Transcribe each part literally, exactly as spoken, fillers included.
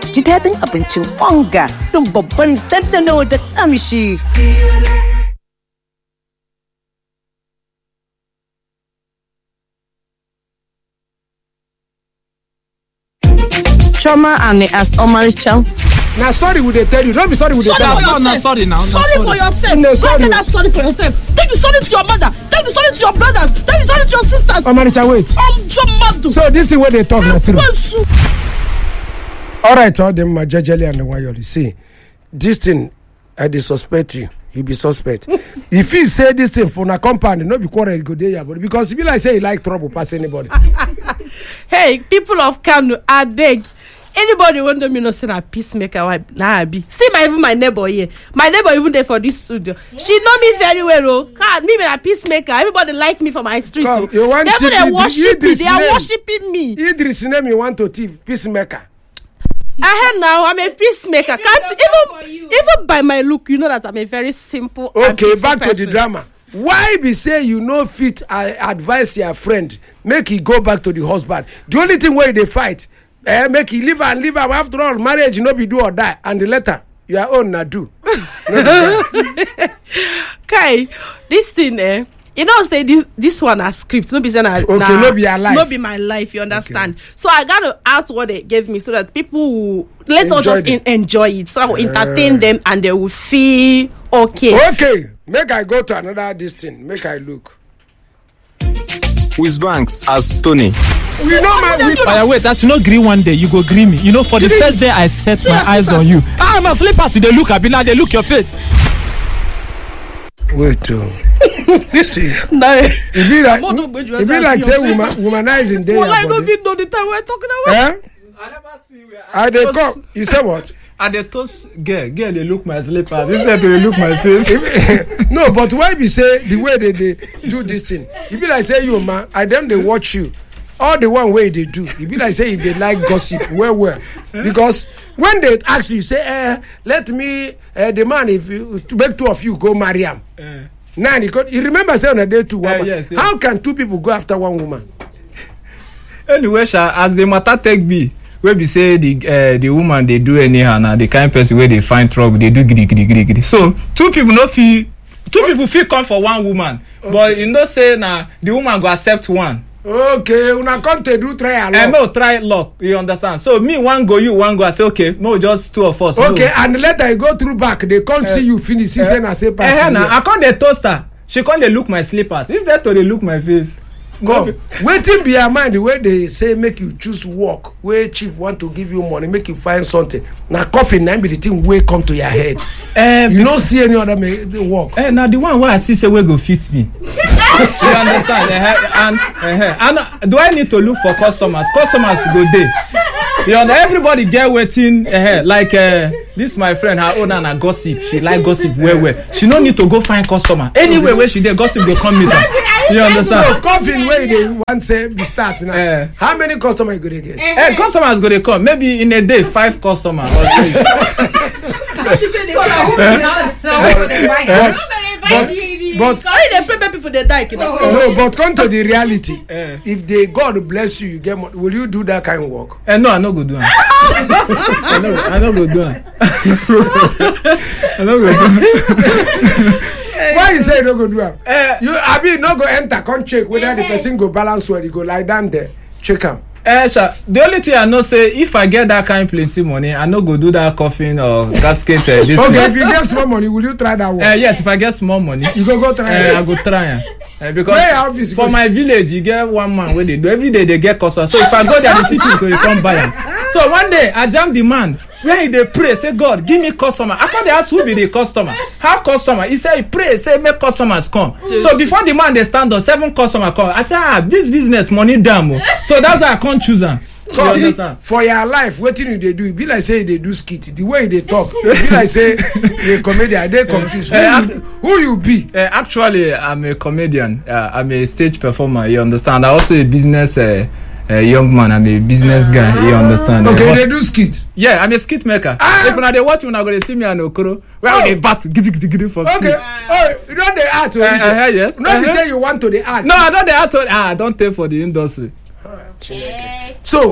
ji daɗin abincin onga don babban dandano da kamshi. Choma and as Omaricha. Now sorry would they tell you? Don't be sorry would they tell you? No, sorry now. Sorry, sorry for yourself. No, sorry. sorry. Not sorry for yourself. Take the sorry to your mother. Take the sorry to your brothers. Take the sorry to your sisters. Omaricha, wait. I'm Chomadu. So this is what they talk about. All right, all them Majajali and the one you see. This thing, I they suspect you. You be suspect. If he say this thing for a company, no be quarrel go there, but because if you like say he like trouble pass anybody. Hey, people of Kano, I beg. Anybody want me know say na peacemaker? Why nah be? See my even my neighbor here. My neighbor even there for this studio. She know me very well. Oh, God, me be a peacemaker. Everybody like me for my street. Come, Oh. you want They, to they worship me. They are name. worshiping me. Idris name you want to thief peacemaker. I heard now I'm a peacemaker. Can't you, even even by my look, you know that I'm a very simple. and Okay, peaceful back to person. the drama. Why be say you no fit uh, advise your friend make he go back to the husband? The only thing where they fight, eh, make he leave and leave am. After all, marriage no be do or die, and the letter your own na do. Okay, this thing, eh? You know, say this this one as script. No be saying Okay, no be your life. No be my life. You understand? Okay. So I gotta add what they gave me so that people will let us just in, enjoy it. So I will entertain uh, them and they will feel okay. Okay, make I go to another this thing. Make I look. With banks as Tony. We know my. We But wait, as you know, green one day you go green me. You know, for the first day I set my eyes on you. Ah, my slippers. They look at me now. They look your face. Wait, too. See, No, it be like it be like say woman womanizing there. well, I don't even know the time we're talking about. Eh? I never see where I they come. You say what? And they toast girl, girl, they look my slippers. Instead they look my face. No, but why be say the way they, they do this thing? It be like say you man, I them they watch you. All the one way they do, it be like say if they like gossip, well, well, because when they ask you, say, eh, let me uh, the man if you to make two of you go marry him. Uh, Now you remember saying on a day two woman. Uh, yes, yes. How can two people go after one woman? Anyway, Sha, as the matter take be, where be say the uh, the woman they do anyhow now, the kind of person where they find trouble, they do giddy giddy giddy giddy. So two people no feel, two people feel come for one woman, okay. But you know say now the woman go accept one. Okay, una come to do try along. Uh, no, try luck. You understand? So me one go, you one go. I say okay, no, just two of us. Okay, no. And later you go through back, they can't uh, see you finish. She uh, say na say pass. Uh, nah, I can't the toaster. She can't they look my slippers. Instead to they look my face. Come, waiting be your mind the way they say make you choose work. Where chief want to give you money, make you find something. Now coffee now be the thing way come to your head. Um, you don't see any other may, the work. Uh, now the one where I see say where go fit me. You understand? Uh, and uh, and uh, do I need to look for customers? Customers go there. You know, everybody get waiting. Uh, like uh, this, my friend, her owner na gossip. She like gossip well well. She no need to go find customer. Anyway, where she there, gossip go come meet her. You understand? So coffee where they want say be start now. Uh, How many customers you gonna get? Uh, customers go they come. Maybe in a day, five customers. Or six. but but Sorry, they play people they die. No, but come to the reality. Uh, if they God bless you, you get money. Will you do that kind of work? Uh, no, I no go do it. I no, I no go do it. I no go do it. Why you say you no go do it? Uh, you, I mean, no go enter, come check whether the person go balance well. You go lie down there, check him. Eh, uh, the only thing I know say if I get that kind of plenty money, I no go do that coffin or gasket. Uh, this okay, if you get small money, will you try that one? Uh, yes, if I get small money, you go go try. Uh, I go try. Uh, because for my village, you get one man where they do every day they get customers. So if I go there, the people they come buy them. So one day I jam the man where they pray, say God, give me customer. I can't ask who be the customer. How customer? He say pray, say make customers come. Just so before the man they stand on seven customer come. I say ah this business money damn. So that's why I can't choose them. You understand? For your life, what thing they do? It be like say they do skit. The way they talk, it be like say they comedian. They confused. Uh, who, you, who you be? Uh, actually, I'm a comedian. Uh, I'm a stage performer. You understand? I'm also a business uh, uh, young man. I'm a business guy. You understand? Okay, uh, they do skit. Yeah, I'm a skit maker. Ah. If when they watch, when I go to see me and Okoro, where oh. they battle, giddy giddy giddy for skit. Okay. Oh, you don't the art. Uh, uh, yes. Not uh-huh. be say you want to the art. No, I don't the art. Ah, I don't take for the industry. So,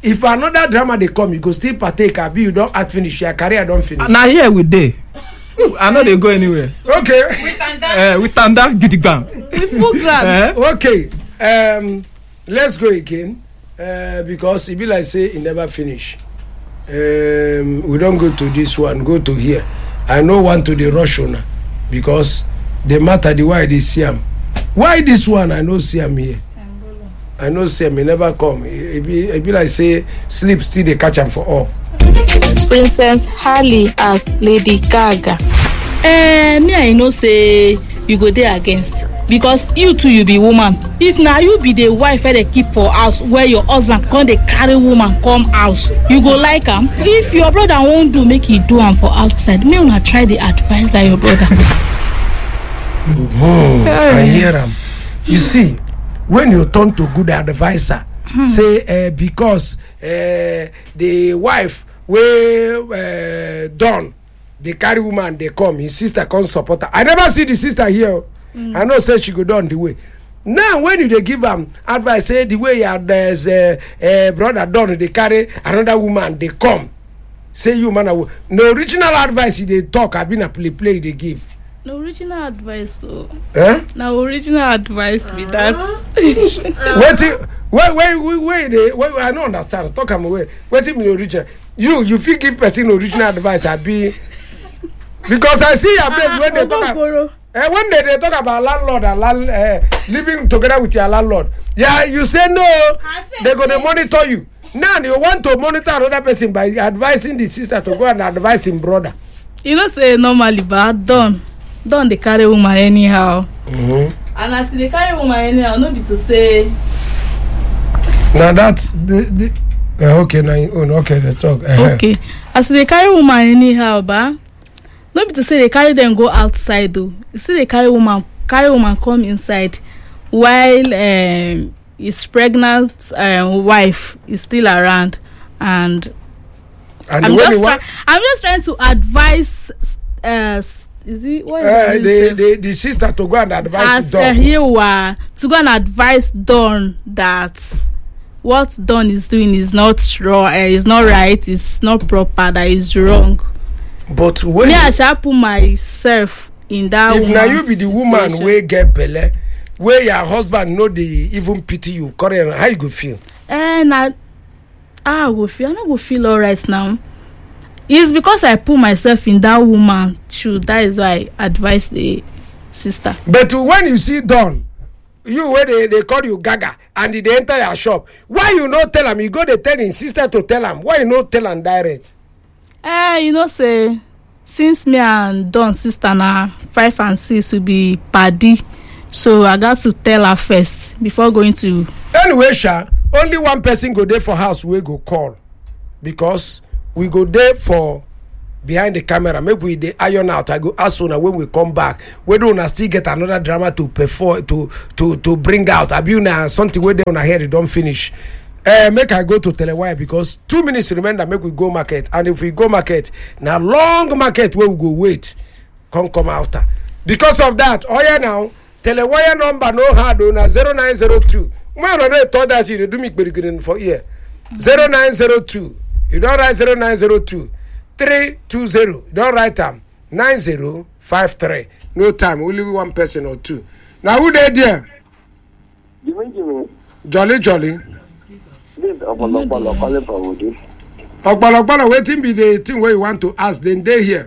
if another drama dey come, you go still partake. Abi you don act finish, your career don finish. Na here we dey. I know they go anywhere. Okay. Uh, with tanda gidigbam. We full ground. Uh? Okay. Um, let's go again. Uh, because it be like say it never finish. Um, we don't go to this one, go to here. I know one to the rush owner because the matter the why they see him. Why this one I know see him here? I know see him, he never come. It be, it be like say sleep still they catch him for all. Princess Harley as Lady Gaga. Eh, me I know say you go there against because you too you be woman. If now you be the wife where they keep for house where your husband come they carry woman come house, you go like am. If your brother won't do, make he do am for outside. Me wanna try the advice that your brother. Mm-hmm. I hear him. You see, when you turn to good advisor, hmm. say uh, because uh, the wife wey uh, done they carry woman they come, his sister come support her. I never see the sister here. Mm. I know say she go down the way. Now when you they give them advice, say the way your there's a uh, uh, brother done they carry another woman they come. Say you man, no original advice they talk. I've been a play play they give. No original advice so. Eh? No original advice be that. Wait, wait, wait, wait, wait, wait, I don't understand. Talk am away. Wait till me original. You, you feel give person original advice. I be because I see your place when they talk. About, uh, when they, they talk about landlord and land, uh, living together with your landlord. Yeah, you say no. They're gonna monitor you. Now you want to monitor another person by advising the sister to go and advise him brother. You know say normally, but done. Don't they carry woman anyhow? Mm-hmm. And as they carry woman anyhow, no be to say. Now that's the, the uh, okay. Now oh, okay, they talk. Uh-huh. Okay, as they carry woman anyhow, but no be to say they carry them go outside though. You see, they carry woman, carry woman come inside, while um, his pregnant um, wife is still around, and, and I'm just try, I'm just trying to advise. Uh, Is it what uh, the, the the sister to go and advise as Dawn uh, here were to go and advise Dawn that what Dawn is doing is not wrong, uh, is not right, is not proper, that is wrong. But when me, I shall put myself in that. If now you be the woman where get belle, where your husband know they even pity you, Korean, how you go feel? And I, I go feel, I not go feel alright now. It's because I put myself in that woman shoe. That is why I advise the sister. But when you see Dawn, you where they, they call you Gaga and they enter your shop, why you not tell them? You go they tell his sister to tell them. Why you not tell them direct? Eh, you know say since me and Dawn sister now five and six will be paddy, so I got to tell her first before going to. Anyway, Sha, only one person go there for house we go call because. We go there for behind the camera. Maybe we they iron out. I go ask una when we come back. Whether una still get another drama to perform to to to bring out. Abi una something where they una hear they don't finish. Uh, make I go to Telewire because two minutes remember make we go market. And if we go market, now long market where we go wait. Come come after. Because of that, oh yeah now, Telewire number no hard on zero nine zero two. Man already thought that you do me good for here. Zero nine zero two. You don't write zero nine zero two three two zero. You don't write them nine zero five three. No time. Only one person or two. Now who they there? Jimmy Jimmy. Jolly Jolly. This Obalokbalo calling from Woody. Obalokbalo waiting be the thing where you want to ask. Then they here.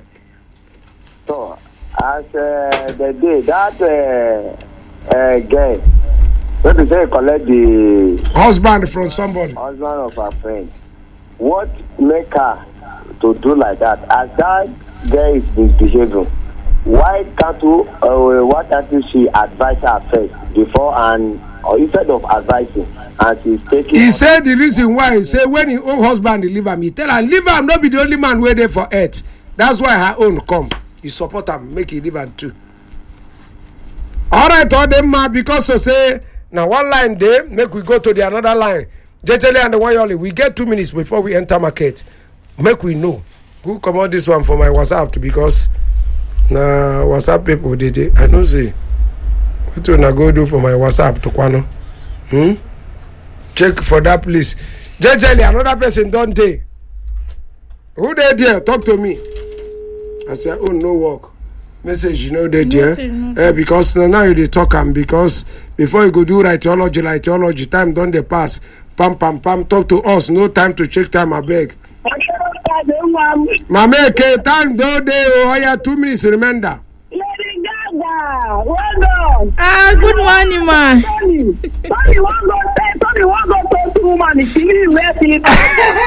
So as uh, the day that uh, uh, guy, what to say collect the husband from somebody. Husband of a friend. What make her to do like that? As that girl is misbehaving, why can't you, uh, why can't she advise her first before and or instead of advising and she's taking? He said the reason why. He said when his own husband leave him, he tell her leave him, not be the only man waiting for earth. That's why her own come. He support him, make he leave him too. All right, all them man because so say now one line there, make we go to the another line. Jejele and the one only. We get two minutes before we enter market. Make we know who come out this one for my WhatsApp because nah WhatsApp people did it. I don't see. What do I go do for my WhatsApp to Kwano? Hmm? Check for that please. Jejely, another person don't dey. Who dey there? Talk to me. I say, oh, no work. Message, you know, they there. Uh, because now you dey talk am because before you go do right theology, right theology, time don't dey pass. Pam, pam, pam, talk to us. No time to check time, I beg. Mama, okay, time don't dey. Oh, yeah, two minutes, remember. Lady Gaga, well done. Ah, good morning, ma. Tony, Tony, one go say, Tony, one go talk to woman. She really wear slippers.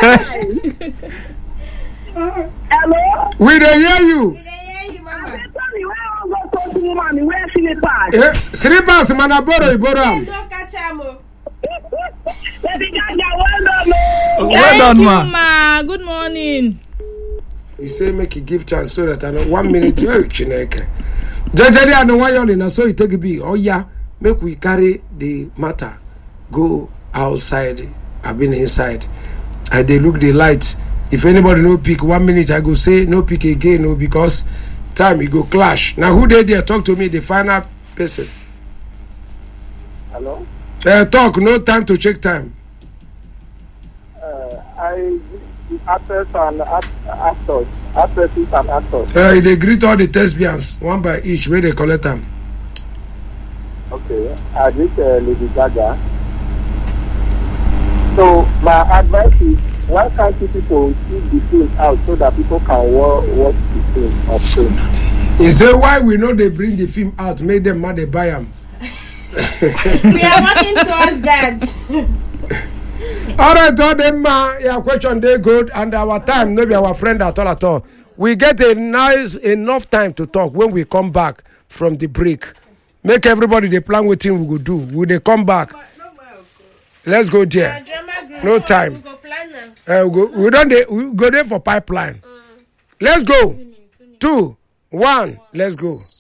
Hello? We dey hear you. Tony, where one go talk to woman? Wear slippers. Eh, slippers, man, I borrow, you borrow am. Don't catch am. Lady Gaga, well done. Well Thank done, you, ma. ma. Good morning. He say make you give chance so that I know one minute. Oh, Chineke. Jejely, I know why you're in. So you take it be. Oh yeah, make we carry the matter. Go outside. I've been inside. I they look the light. If anybody no pick one minute, I go say no pick again. No, because time you go clash. Now who they there? Talk to me. The final person. Hello. Uh, talk. No time to check time. Uh, I actors and act, actors, actresses and actors. Uh, they greet all the thespians one by each where they collect them. Okay, I greet uh, Lady Gaga. So my advice is, why can't you people keep the film out so that people can wa- watch the film of film? He say why we know they bring the film out, make them mad they buy them. We are working towards that. All right, all them uh, your question they good and our time no be our friend at all at all. We get a nice enough time to talk when we come back from the break. Make everybody the plan what thing we go do. Will they come back? Let's go there. No time. Uh, we, go, we don't dey, we go there for pipeline. Let's go. Two, one, let's go.